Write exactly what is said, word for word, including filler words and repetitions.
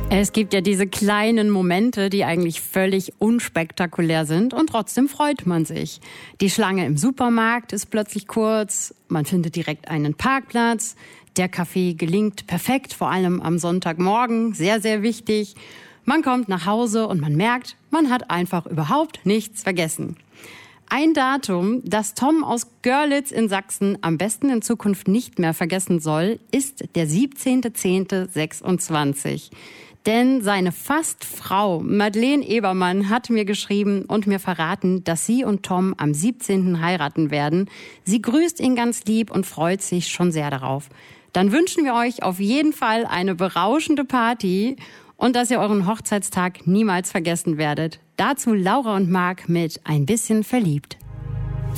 Es gibt ja diese kleinen Momente, die eigentlich völlig unspektakulär sind und trotzdem freut man sich. Die Schlange im Supermarkt ist plötzlich kurz, man findet direkt einen Parkplatz, der Kaffee gelingt perfekt, vor allem am Sonntagmorgen, sehr, sehr wichtig. Man kommt nach Hause und man merkt, man hat einfach überhaupt nichts vergessen. Ein Datum, das Tom aus Görlitz in Sachsen am besten in Zukunft nicht mehr vergessen soll, ist der siebzehnter zehnter sechsundzwanzig. Denn seine Fastfrau Madeleine Ebermann hat mir geschrieben und mir verraten, dass sie und Tom am siebzehnten heiraten werden. Sie grüßt ihn ganz lieb und freut sich schon sehr darauf. Dann wünschen wir euch auf jeden Fall eine berauschende Party und dass ihr euren Hochzeitstag niemals vergessen werdet. Dazu Laura und Marc mit Ein bisschen verliebt.